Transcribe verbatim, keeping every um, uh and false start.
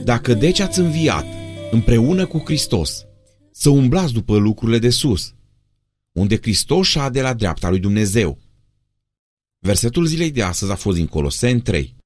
Dacă deci ați înviat împreună cu Hristos, să umblați după lucrurile de sus, unde Hristos șade la dreapta lui Dumnezeu. Versetul zilei de astăzi a fost din Coloseni trei.